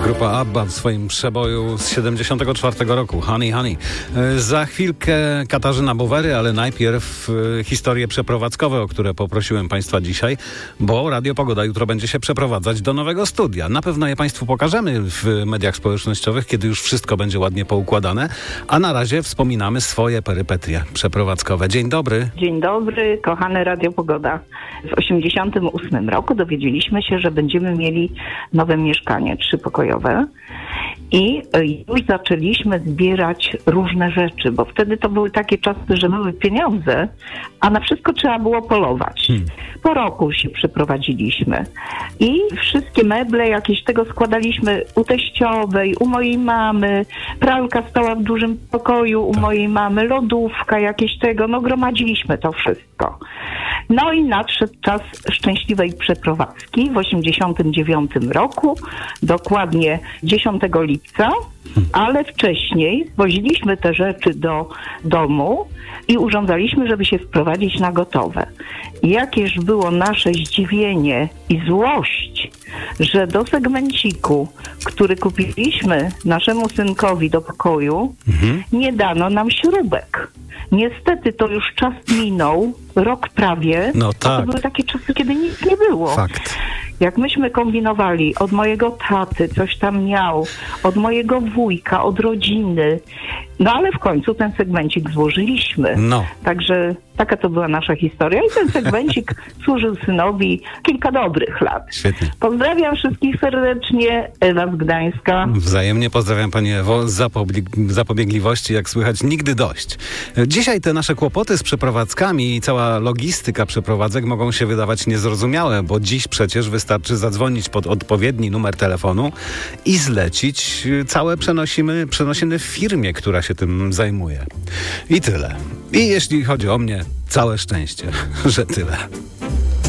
Grupa ABBA w swoim przeboju z 74 roku, Honey Honey. Za chwilkę Katarzyna Bowery, ale najpierw historie przeprowadzkowe, o które poprosiłem Państwa dzisiaj, bo Radio Pogoda jutro będzie się przeprowadzać do nowego studia. Na pewno je Państwu pokażemy w mediach społecznościowych, kiedy już wszystko będzie ładnie poukładane, a na razie wspominamy swoje perypetie przeprowadzkowe. Dzień dobry. Dzień dobry, kochane Radio Pogoda. W 1988 roku dowiedzieliśmy się, że będziemy mieli nowe mieszkanie trzypokojowe i już zaczęliśmy zbierać różne rzeczy, bo wtedy to były takie czasy, że były pieniądze, a na wszystko trzeba było polować. Po roku się przeprowadziliśmy i wszystkie meble jakieś tego składaliśmy u teściowej, u mojej mamy, pralka stała w dużym pokoju u mojej mamy, lodówka jakieś tego, no gromadziliśmy to wszystko. No i nadszedł czas szczęśliwej przeprowadzki w 89 roku, dokładnie 10 lipca, ale wcześniej woziliśmy te rzeczy do domu i urządzaliśmy, żeby się wprowadzić na gotowe. I jakież było nasze zdziwienie i złość, że do segmenciku, który kupiliśmy naszemu synkowi do pokoju, nie dano nam śrubek. Niestety to już czas minął, rok prawie, no tak. To były takie czasy, kiedy nic nie było. Fakt. Jak myśmy kombinowali, od mojego taty coś tam miał, od mojego wujka, od rodziny, no ale w końcu ten segmencik złożyliśmy. No. Także taka to była nasza historia i ten segmencik służył synowi kilka dobrych lat. Świetnie. Pozdrawiam wszystkich serdecznie, Ewa z Gdańska. Wzajemnie pozdrawiam Pani Ewo, zapobiegliwości, jak słychać, nigdy dość. Dzisiaj te nasze kłopoty z przeprowadzkami i cała logistyka przeprowadzek mogą się wydawać niezrozumiałe, bo dziś przecież wystarczy zadzwonić pod odpowiedni numer telefonu i zlecić całe przenosiny w firmie, która się tym zajmuje. I tyle. I jeśli chodzi o mnie, całe szczęście, że tyle.